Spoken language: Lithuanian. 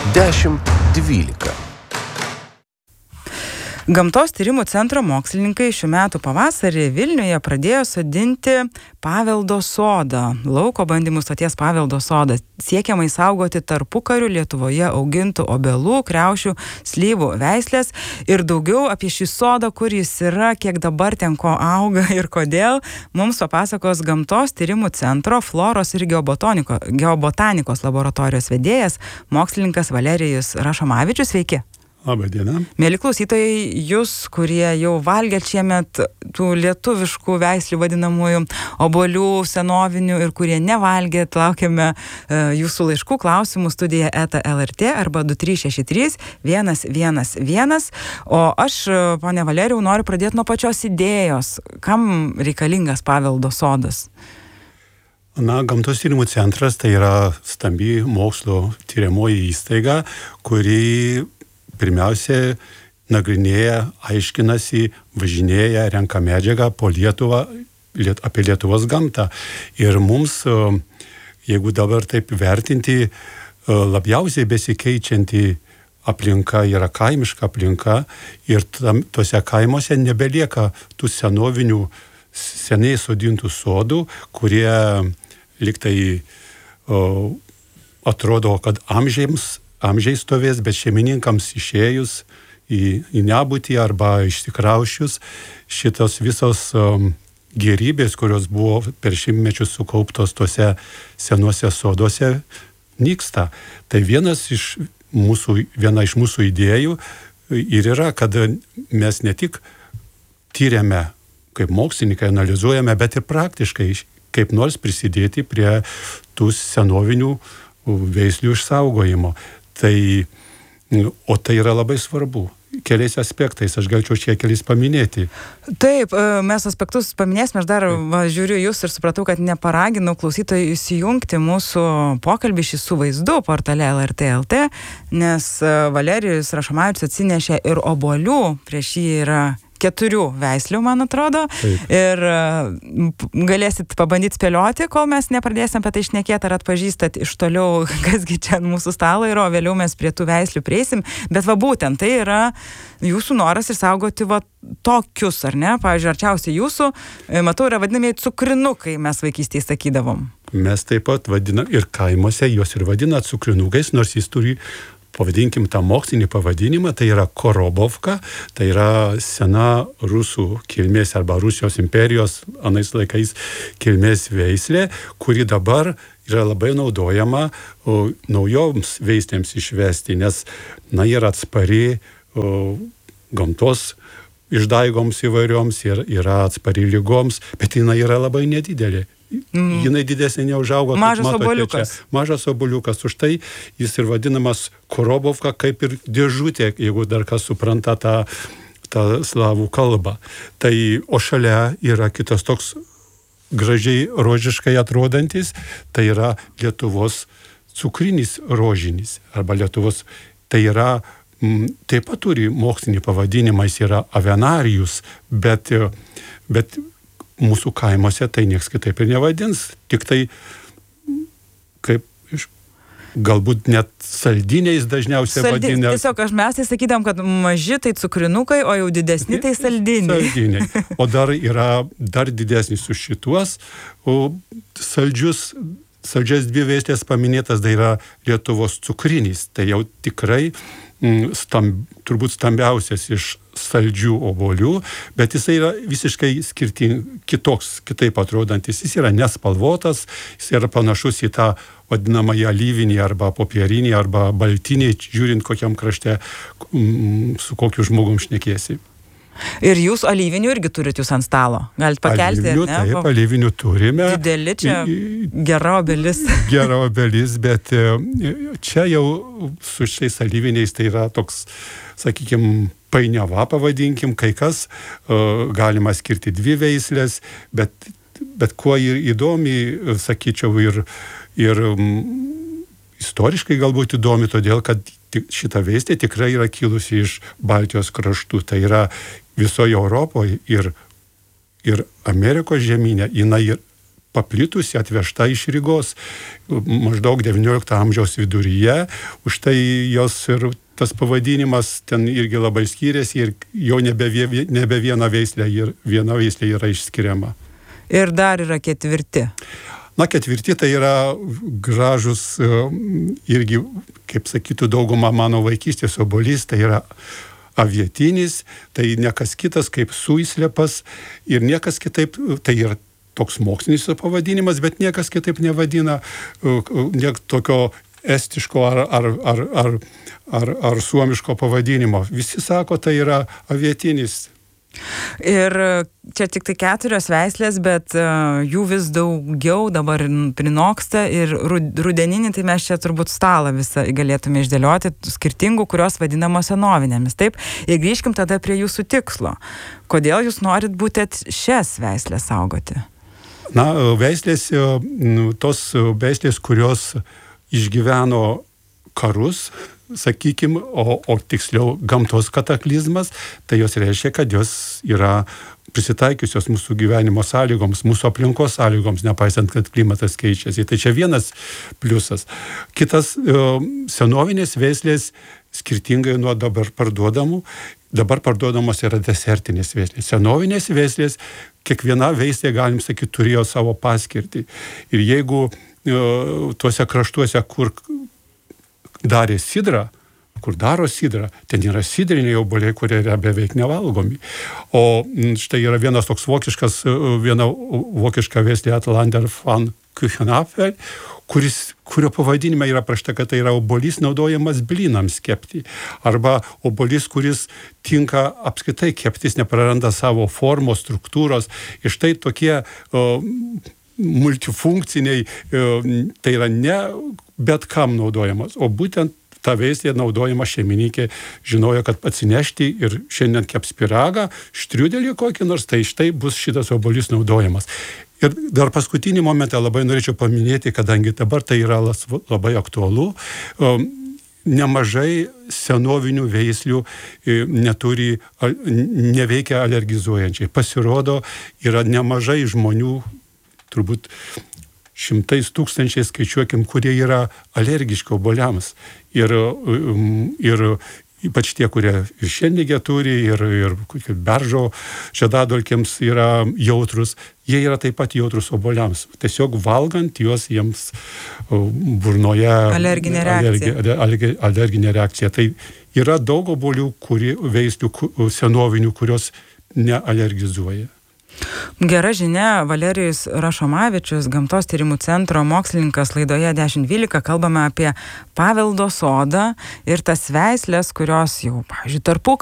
10.12. Gamtos tyrimų centro mokslininkai šių metų pavasarį Vilniuje pradėjo sodinti paveldo sodą. Lauko bandymų stoties paveldo sodą. Siekiama išsaugoti tarpukariu Lietuvoje augintų obelų, kriaušių, slyvų veislės. Ir daugiau apie šį sodą, kur jis yra, kiek dabar ten ko auga ir kodėl, mums papasakos Gamtos tyrimų centro floros ir geobotanikos laboratorijos vedėjas, mokslininkas Valerijus Rašomavičius. Sveiki. Labą dieną. Mėly klausytojai, jūs, kurie jau valgėt šiemet tų lietuviškų veislių vadinamųjų obuolių senovinių ir kurie nevalgėt, laukiame jūsų laiškų, klausimų studija @lrt arba 2363 111. O aš, ponia Valerijau, noriu pradėti nuo pačios idėjos. Kam reikalingas paveldo sodas? Gamtos tyrimų centras tai yra stambi mokslo tyriamoji įstaiga, kuri pirmiausia nagrinėja, aiškinasi, važinėja, renka medžiagą po Lietuvą, apie Lietuvos gamtą. Ir mums, jeigu dabar taip vertinti, labiausiai besikeičianti aplinka yra kaimiška aplinka ir tuose kaimuose nebelieka tų senovinių, seniai sodintų sodų, kurie liktai atrodo, kad amžiai stovės, bet šeimininkams išėjus į nebūtį arba išsikraušius, šitos visos gėrybės, kurios buvo per šimtmečius sukauptos tuose senuose soduose, nyksta. Tai viena iš mūsų idėjų ir yra, kad mes ne tik tyrėme, kaip mokslininkai analizuojame, bet ir praktiškai kaip nors prisidėti prie tų senovinių veislių išsaugojimo. O tai yra labai svarbu. Keliais aspektais, aš galėčiau čia kelis paminėti. Taip, mes aspektus paminėsime, aš dar žiūriu jūs ir supratau, kad neparaginau klausytojų įsijungti mūsų pokalbį šį su vaizdu portale LRT.lt, nes Valerijus Rašomavičius atsinešė ir obuolių, prieš jį yra 4 veislių, man atrodo. Taip. Ir galėsit pabandyti spėlioti, kol mes nepradėsim apie tai šnekėti, ar atpažįstat iš toliau, kasgi čia ant mūsų stalo yra, o vėliau mes prie tų veislių prieisim. Bet būtent tai yra jūsų noras išsaugoti tokius, ar ne? Pavyzdžiui, arčiausiai jūsų, matau, yra vadinamieji cukrinukai, mes vaikystėje sakydavom. Mes taip pat vadinam ir kaimuose juos ir vadina cukrinukais, nors jis turi, pavadinkim tą mokslinį pavadinimą, tai yra korobovka, tai yra sena rusų kilmės arba Rusijos imperijos anais laikais kilmės veislė, kuri dabar yra labai naudojama naujoms veislėms išvesti, nes yra atspari gamtos išdaigoms įvairioms ir yra atspari lygoms, bet jinai yra labai nedidelė. Jinai didesnė neužauga. Mažas obuoliukas. Mažas obuoliukas. Už tai jis ir vadinamas korobovka, kaip ir dėžutė, jeigu dar kas supranta tą slavų kalbą. O šalia yra kitas toks gražiai rožiškai atrodantis, tai yra Lietuvos cukrinis rožinis. Arba Lietuvos, tai yra, taip pat turi mokslinį pavadinimą, jis yra avenarijus, bet mūsų kaimuose tai nieks kitaip ir nevadins, tik tai kaip galbūt net saldiniais dažniausiai vadina. Tiesiog mes tai sakydam, kad maži tai cukrinukai, o jau didesni tai saldiniai. Saldiniai. O dar yra didesnis už šituos, o saldžias 2 veislės paminėtas, tai yra Lietuvos cukrinis. Tai jau tikrai turbūt stambiausias iš saldžių obuolių, bet jisai yra visiškai kitaip atrodantis. Jis yra nespalvotas, jis yra panašus į tą vadinamąją alyvinį arba popierinį arba baltinį, žiūrint kokiam krašte su kokiu žmogum šnekėsi. Ir jūs alyvinių irgi turit jūs ant stalo. Galite pakelti, alyvinių, ne? Taip, alyvinių turime. Dideli čia, gera obelis. Gera obelis, bet čia jau su šiais alyviniais tai yra toks, sakykime, painiava, pavadinkim, kai kas, galima skirti 2 veislės, bet kuo įdomi, sakyčiau, ir istoriškai galbūt įdomi, todėl, kad šita veislė tikrai yra kilusi iš Baltijos kraštų, tai yra visoje Europoje ir Amerikos žemyne, jinai paplitusi, atvežta iš Rygos maždaug 19 amžiaus viduryje. Už tai jos ir tas pavadinimas ten irgi labai skiriasi ir jau nebe viena veislė yra išskiriama. Ir dar yra ketvirti. Na, ketvirti tai yra gražus, irgi, kaip sakytų dauguma mano vaikystės obuolys, tai yra avietinis, tai niekas kitas kaip suislepas ir niekas kitaip, tai yra toks mokslinis pavadinimas, bet niekas kitaip nevadina tokio estiško ar suomiško pavadinimo. Visi sako, tai yra avietinis. Ir čia tik tai 4 veislės, bet jų vis daugiau dabar prinoksta ir rudeninį, tai mes čia turbūt stalą visą galėtume išdėlioti, skirtingų, kurios vadinamos senovinėmis. Taip, ir grįžkim tada prie jūsų tikslo. Kodėl jūs norit būtent šias veislės saugoti? Na, veislės, tos veislės, kurios išgyveno karus, sakykime, o tiksliau gamtos kataklizmas, tai jos reiškia, kad jos yra prisitaikiusios mūsų gyvenimo sąlygoms, mūsų aplinkos sąlygoms, nepaisant, kad klimatas keičiasi. Tai čia vienas pliusas. Kitas, senovinės veislės, skirtingai nuo dabar parduodamos yra desertinės veislės. Senovinės veislės, kiekviena veislė, galim sakyti, turėjo savo paskirtį. Ir jeigu tuose kraštuose, kur darė sidrą, kur daro sidrą, ten yra sidriniai obuoliai, kurie yra beveik nevalgomi. O štai yra viena vokiška veislė Atlander van Küchenapfel, kurio pavadinime yra parašyta, kad tai yra obuolys naudojamas blynams kepti. Arba obuolys, kuris tinka apskritai keptis, nepraranda savo formos, struktūros. Ir štai tokie multifunkciniai, tai yra ne bet kam naudojamas, o būtent ta veislė naudojama šeimininkė žinojo, kad atsinešti ir šiandien keps pyragą, štriudelį kokį nors, tai štai bus šitas obuolys naudojamas. Ir dar paskutinį momentą labai norėčiau paminėti, kadangi dabar tai yra labai aktualu, nemažai senovinių veislių neveikia alergizuojančiai. Pasirodo, yra nemažai žmonių, turbūt 100 000 skaičiuokim, kurie yra alergiški obuoliams. Ir ypač tie, kurie ir šienligę turi, ir beržo žiedadulkėms yra jautrus, jie yra taip pat jautrus obuoliams. Tiesiog valgant juos jiems burnoje alerginė reakcija. Tai yra daug obuolių, veislių senovinių, kurios nealergizuoja. Gera žinia, Valerijus Rašomavičius, Gamtos tyrimų centro mokslininkas, laidoje 1012 kalbame apie paveldo sodą ir tas veislės, kurios jau, pavyzdžiui, tarpukariu